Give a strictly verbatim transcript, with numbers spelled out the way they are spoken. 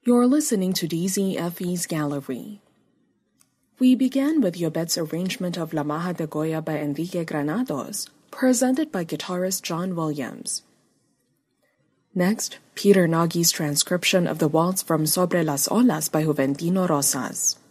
You're listening to D Z F E's Gallery. We began with Yobet's arrangement of La Maja de Goya by Enrique Granados, presented by guitarist John Williams. Next, Peter Nagy's transcription of the waltz from Sobre las Olas by Juventino Rosas.